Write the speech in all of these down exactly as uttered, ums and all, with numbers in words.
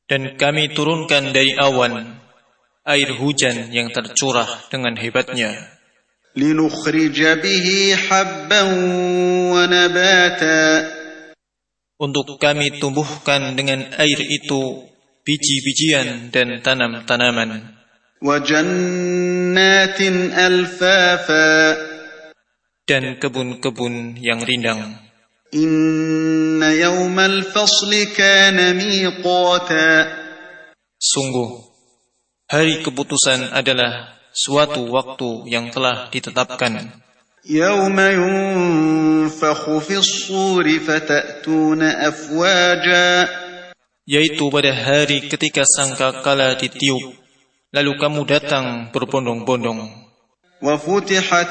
Dan kami turunkan dari awan air hujan yang tercurah dengan hebatnya, لنخرج به حبا ونباتا untuk kami tumbuhkan dengan air itu biji-bijian dan tanam-tanaman, وجنات ألفافا dan kebun-kebun yang rindang. إن يوم الفصل كان ميقاتا Sungguh, hari keputusan adalah suatu waktu yang telah ditetapkan. يوم ينفخ في الصور فتأتون أفواجا Yaitu pada hari ketika sangkakala ditiup, lalu kamu datang berbondong-bondong. وفتحت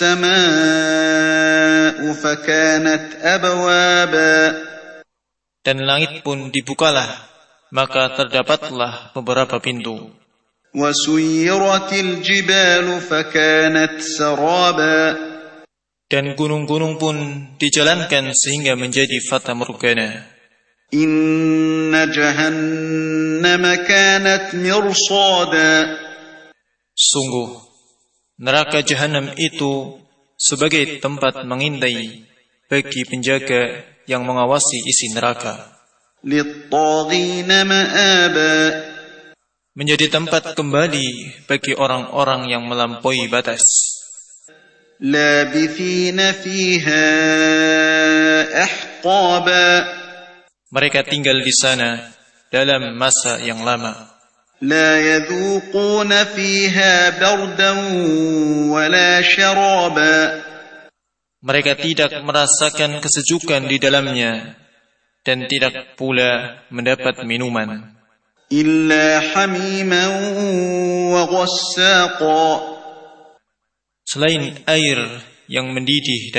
السماء فكانت أبوابا Dan langit pun dibukalah, maka terdapatlah beberapa pintu. وسيرت الجبال فكانت سرابا Dan gunung-gunung pun dijalankan sehingga menjadi fata morgana. إن جهنم كانت مرصادا Sungguh, neraka jahanam itu sebagai tempat mengintai bagi penjaga yang mengawasi isi neraka, للطاغين مآبا menjadi tempat kembali bagi orang-orang yang melampaui batas. لابثين فيها أحقابا Mereka tinggal di sana dalam masa yang lama. لا يذوقون فيها بردا ولا شرابا Mereka tidak merasakan kesejukan di dalamnya dan tidak pula mendapat minuman, إلا حميما وغساقا selain air yang mendidih